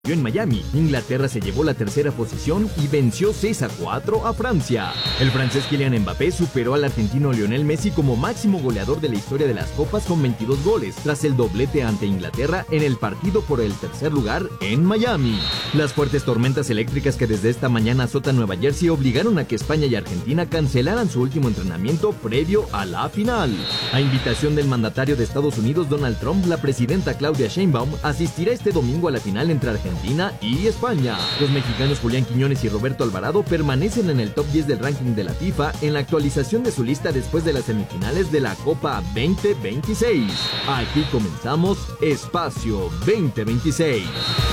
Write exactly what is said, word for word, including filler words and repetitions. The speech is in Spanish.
En Miami, Inglaterra se llevó la tercera posición y venció seis a cuatro a Francia. El francés Kylian Mbappé superó al argentino Lionel Messi como máximo goleador de la historia de las copas con veintidós goles, tras el doblete ante Inglaterra en el partido por el tercer lugar en Miami. Las fuertes tormentas eléctricas que desde esta mañana azotan Nueva Jersey obligaron a que España y Argentina cancelaran su último entrenamiento previo a la final. A invitación del mandatario de Estados Unidos, Donald Trump, la presidenta Claudia Sheinbaum asistirá este domingo a la final entre Argentina Argentina y España. Los mexicanos Julián Quiñones y Roberto Alvarado permanecen en el top diez del ranking de la FIFA en la actualización de su lista después de las semifinales de la Copa veinte veintiséis. Aquí comenzamos Espacio veinte veintiséis.